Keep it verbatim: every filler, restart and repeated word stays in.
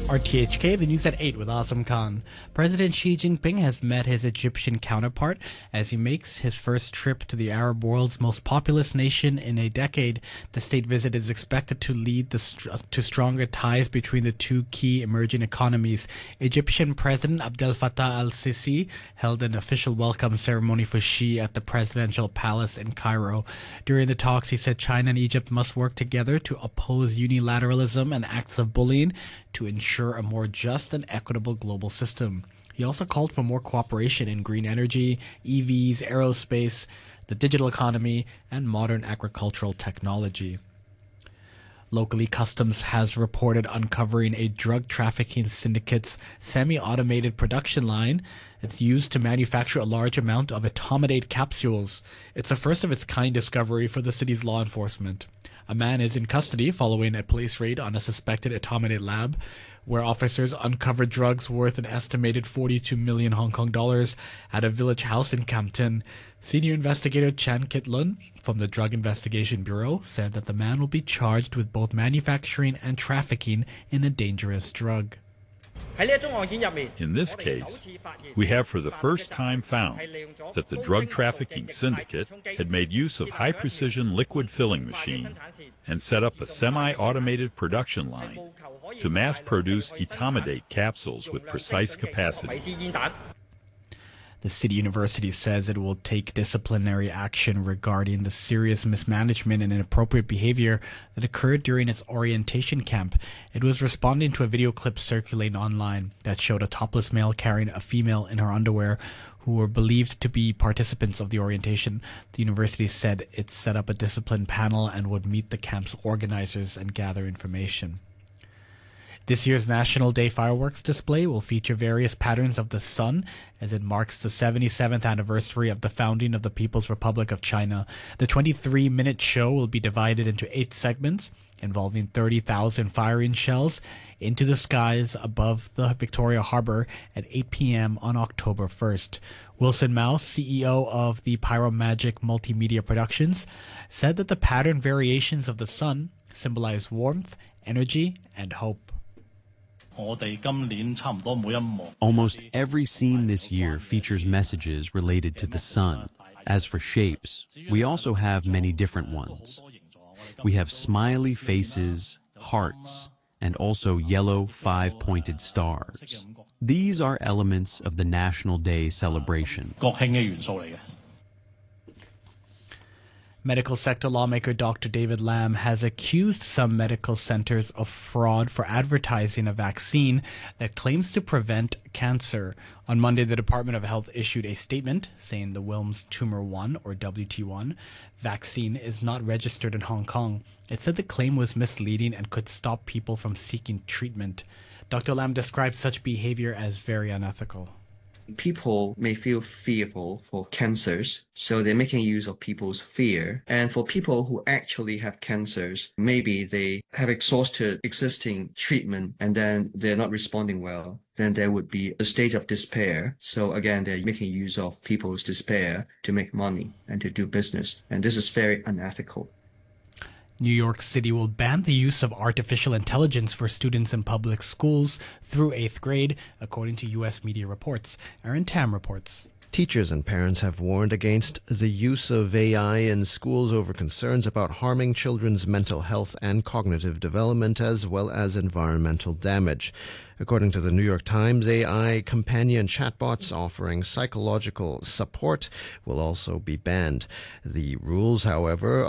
R T H K, the news at eight with Azam Khan. President Xi Jinping has met his Egyptian counterpart as he makes his first trip to the Arab world's most populous nation in a decade. The state visit is expected to lead the st- to stronger ties between the two key emerging economies. Egyptian President Abdel Fattah al-Sisi held an official welcome ceremony for Xi at the presidential palace in Cairo. During the talks, he said China and Egypt must work together to oppose unilateralism and acts of bullying to ensure a more just and equitable global system. He also called for more cooperation in green energy, E Vs, aerospace, the digital economy, and modern agricultural technology. Locally, Customs has reported uncovering a drug trafficking syndicate's semi-automated production line. It's used to manufacture a large amount of etomidate capsules. It's a first-of-its-kind discovery for the city's law enforcement. A man is in custody following a police raid on a suspected etomidate lab, where officers uncovered drugs worth an estimated forty-two million Hong Kong dollars at a village house in Campton. Senior investigator Chan Kit-lun from the Drug Investigation Bureau said that the man will be charged with both manufacturing and trafficking in a dangerous drug. In this case, we have for the first time found that the drug trafficking syndicate had made use of high-precision liquid filling machine and set up a semi-automated production line to mass-produce etomidate capsules with precise capacity. The City University says it will take disciplinary action regarding the serious mismanagement and inappropriate behavior that occurred during its orientation camp. It was responding to a video clip circulating online that showed a topless male carrying a female in her underwear who were believed to be participants of the orientation. The university said it set up a discipline panel and would meet the camp's organizers and gather information. This year's National Day fireworks display will feature various patterns of the sun as it marks the seventy-seventh anniversary of the founding of the People's Republic of China. The twenty-three minute show will be divided into eight segments involving thirty thousand firing shells into the skies above the Victoria Harbour at eight p.m. on October first. Wilson Mao, C E O of the Pyromagic Multimedia Productions, said that the pattern variations of the sun symbolize warmth, energy, and hope. Almost every scene this year features messages related to the sun. As for shapes, we also have many different ones. We have smiley faces, hearts, and also yellow five-pointed stars. These are elements of the National Day celebration. Medical sector lawmaker Doctor David Lam has accused some medical centers of fraud for advertising a vaccine that claims to prevent cancer. On Monday, the Department of Health issued a statement saying the Wilms Tumor one, or W T one, vaccine is not registered in Hong Kong. It said the claim was misleading and could stop people from seeking treatment. Doctor Lam described such behavior as very unethical. People may feel fearful for cancers, so they're making use of people's fear. And for people who actually have cancers, maybe they have exhausted existing treatment and then they're not responding well. Then there would be a state of despair. So again, they're making use of people's despair to make money and to do business. And this is very unethical. New York City will ban the use of artificial intelligence for students in public schools through eighth grade, according to U S media reports. Aaron Tam reports. Teachers and parents have warned against the use of A I in schools over concerns about harming children's mental health and cognitive development, as well as environmental damage. According to the New York Times, A I companion chatbots offering psychological support will also be banned. The rules, however,